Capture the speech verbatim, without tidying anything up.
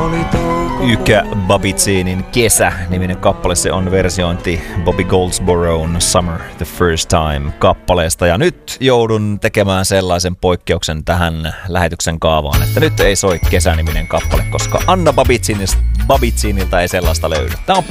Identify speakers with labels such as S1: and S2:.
S1: Ykä Babitsinin Kesä-niminen kappale, se on versiointi Bobby Goldsboroughin Summer the First Time -kappaleesta. Ja nyt joudun tekemään sellaisen poikkeuksen tähän lähetyksen kaavaan, että nyt ei soi Kesä-niminen kappale, koska Anna Babitsinilta ei sellaista löydy. Tää on